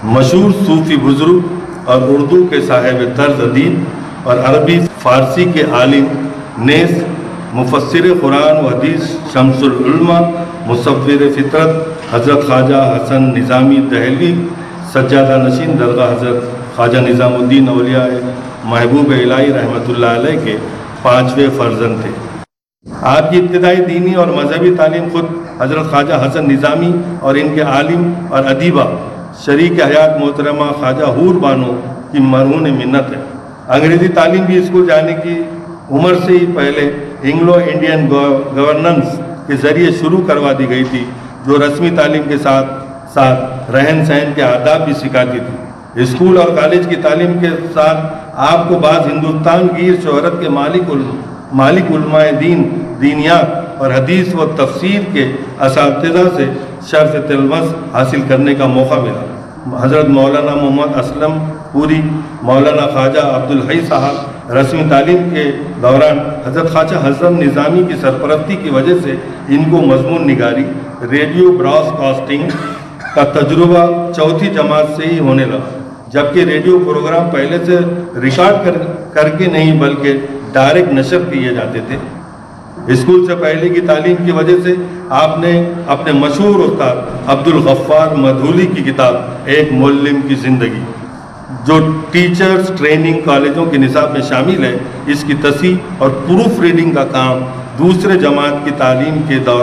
مشہور صوفی بزرگ اور اردو کے صاحب طرز ادیب اور عربی فارسی کے عالم نیز مفسر قرآن و حدیث شمس العلماء مصور فطرت حضرت خواجہ حسن نظامی دہلوی سجادہ نشین درگاہ حضرت خواجہ نظام الدین اولیاء محبوب الہی رحمۃ اللہ علیہ کے 5ویں فرزند تھے۔ آپ کی ابتدائی دینی اور مذہبی تعلیم خود حضرت خواجہ حسن نظامی اور ان کے عالم اور ادیبہ شریک حیات محترمہ خواجہ حور بانو کی مرہون منت ہے۔ انگریزی تعلیم بھی اسکول جانے کی عمر سے ہی پہلے انگلو انڈین گورننس کے ذریعے شروع کروا دی گئی تھی، جو رسمی تعلیم کے ساتھ ساتھ رہن سہن کے آداب بھی سکھاتی تھی۔ اسکول اور کالج کی تعلیم کے ساتھ آپ کو بعض ہندوستان گیر شہرت کے مالک علماء دین، دینیات اور حدیث و تفسیر کے اساتذہ سے شرف تلمس حاصل کرنے کا موقع ملا۔ حضرت مولانا محمد اسلم پوری، مولانا خواجہ عبدالحی صاحب رسمی تعلیم کے دوران حضرت خواجہ حسن نظامی کی سرپرستی کی وجہ سے ان کو مضمون نگاری، ریڈیو براڈ کاسٹنگ کا تجربہ چوتھی جماعت سے ہی ہونے لگا، جبکہ ریڈیو پروگرام پہلے سے ریکارڈ کر کے نہیں بلکہ ڈائریکٹ نشر کیے جاتے تھے۔ اسکول سے پہلے کی تعلیم کی وجہ سے آپ نے اپنے مشہور استاد عبدالغفار مدھولی کی کتاب ایک معلم کی زندگی، جو ٹیچرز ٹریننگ کالجوں کے نصاب میں شامل ہے، اس کی تصحیح اور پروف ریڈنگ کا کام دوسری جماعت کی تعلیم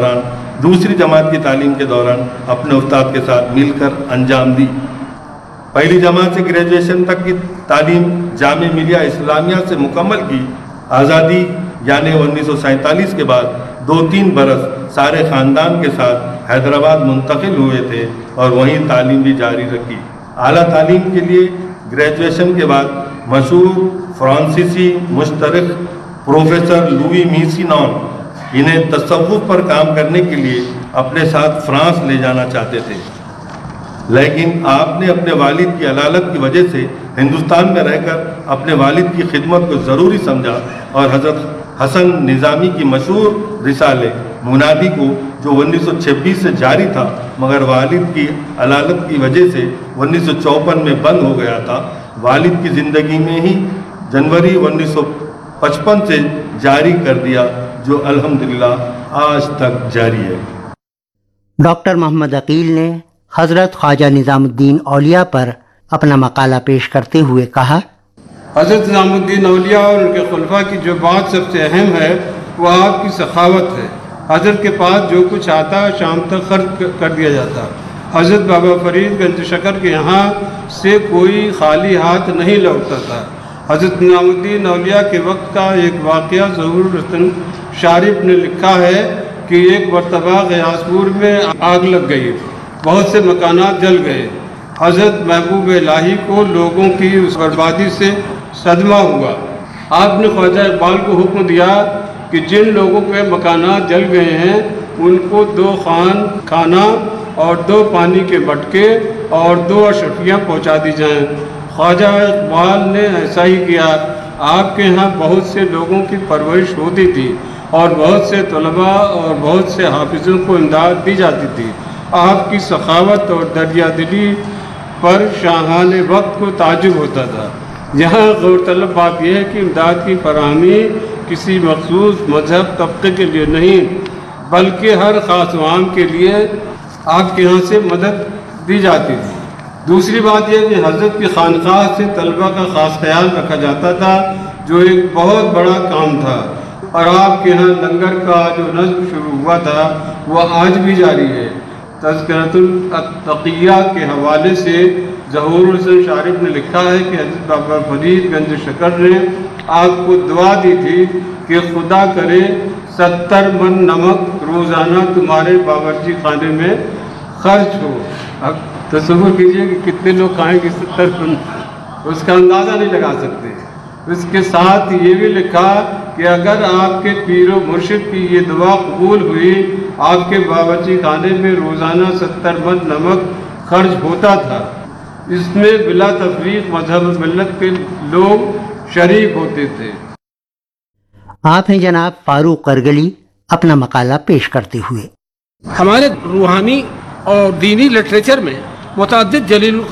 کے دوران اپنے استاد کے ساتھ مل کر انجام دی۔ پہلی جماعت سے گریجویشن تک کی تعلیم جامعہ ملیہ اسلامیہ سے مکمل کی۔ آزادی یعنی 1947 کے بعد 2-3 برس سارے خاندان کے ساتھ حیدرآباد منتقل ہوئے تھے اور وہیں تعلیم بھی جاری رکھی۔ اعلیٰ تعلیم کے لیے گریجویشن کے بعد مشہور فرانسیسی مشترک پروفیسر لوئی میسینون انہیں تصوف پر کام کرنے کے لیے اپنے ساتھ فرانس لے جانا چاہتے تھے، لیکن آپ نے اپنے والد کی علالت کی وجہ سے ہندوستان میں رہ کر اپنے والد کی خدمت کو ضروری سمجھا اور حضرت حسن نظامی کی مشہور رسالے منادی کو، جو 1926 سے جاری تھا مگر والد کی علالت کی وجہ سے 1954 میں بند ہو گیا تھا، والد کی زندگی میں ہی جنوری 1955 سے جاری کر دیا، جو الحمدللہ آج تک جاری ہے۔ ڈاکٹر محمد عقیل نے حضرت خواجہ نظام الدین اولیاء پر اپنا مقالہ پیش کرتے ہوئے کہا: حضرت نظام الدین اولیاء اور ان کے خلفاء کی جو بات سب سے اہم ہے وہ آپ کی سخاوت ہے۔ حضرت کے پاس جو کچھ آتا شام تک خرچ کر دیا جاتا۔ حضرت بابا فرید گنج شکر کے یہاں سے کوئی خالی ہاتھ نہیں لوٹتا تھا۔ حضرت نظام الدین اولیاء کے وقت کا ایک واقعہ ظہور رسن شارف نے لکھا ہے کہ ایک مرتبہ غیاثپور میں آگ لگ گئی، بہت سے مکانات جل گئے۔ حضرت محبوب الہی کو لوگوں کی اس بربادی سے صدمہ ہوا۔ آپ نے خواجہ اقبال کو حکم دیا کہ جن لوگوں کے مکانات جل گئے ہیں ان کو 2 کھانا اور 2 پانی کے مٹکے اور 2 اشرفیاں پہنچا دی جائیں۔ خواجہ اقبال نے ایسا ہی کیا۔ آپ کے ہاں بہت سے لوگوں کی پرورش ہوتی تھی اور بہت سے طلباء اور بہت سے حافظوں کو امداد دی جاتی تھی۔ آپ کی سخاوت اور دریا دلی پر شاہان وقت کو تعجب ہوتا تھا۔ یہاں غور طلب بات یہ ہے کہ امداد کی فراہمی کسی مخصوص مذہب طبقے کے لیے نہیں بلکہ ہر خاص و عام کے لیے آپ کے ہاں سے مدد دی جاتی تھی۔ دوسری بات یہ کہ حضرت کی خانقاہ سے طلبہ کا خاص خیال رکھا جاتا تھا، جو ایک بہت بڑا کام تھا، اور آپ کے ہاں لنگر کا جو نظم شروع ہوا تھا وہ آج بھی جاری ہے۔ تذکرۃ التقیہ کے حوالے سے ظہور حسن شارف نے لکھا ہے کہ حضرت بابا فرید گنج شکر نے آپ کو دعا دی تھی کہ خدا کرے 70 من نمک روزانہ تمہارے باورچی خانے میں خرچ ہو۔ اب تصور کیجئے کہ کتنے لوگ کھائیں گے 70 من، اس کا اندازہ نہیں لگا سکتے۔ اس کے ساتھ یہ بھی لکھا کہ اگر آپ کے پیر و مرشد کی یہ دعا قبول ہوئی، آپ کے باورچی خانے میں روزانہ 70 من نمک خرچ ہوتا تھا۔ اس میں بلا تفریق مذہب و ملت کے لوگ شریک ہوتے تھے۔ آپ ہیں جناب فاروق ارگلی اپنا مقالہ پیش کرتے ہوئے: ہمارے روحانی اور دینی لٹریچر میں متعدد جلیل